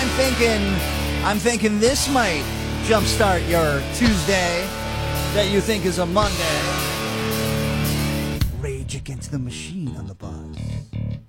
I'm thinking this might jumpstart your Tuesday that you think is a Monday. Rage Against the Machine on the bus.